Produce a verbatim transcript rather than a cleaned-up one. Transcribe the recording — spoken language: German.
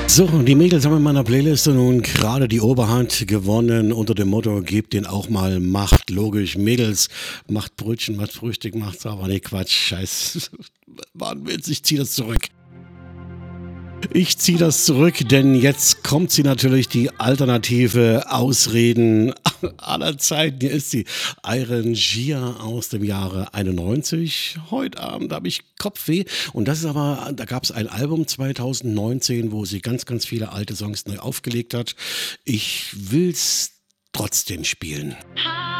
So, die Mädels haben in meiner Playliste nun gerade die Oberhand gewonnen unter dem Motto, gebt denen auch mal Macht. Logisch, Mädels, macht Brötchen, macht Frühstück, macht's aber nicht Quatsch, scheiß. Mann, Witz, ich zieh das zurück. Ich ziehe das zurück, denn jetzt kommt sie natürlich, die alternative Ausreden aller Zeiten. Hier ist sie, Iron Gia aus dem Jahre einundneunzig. Heute Abend habe ich Kopfweh und das ist aber, da gab es ein Album zwanzig neunzehn, wo sie ganz, ganz viele alte Songs neu aufgelegt hat. Ich will's trotzdem spielen.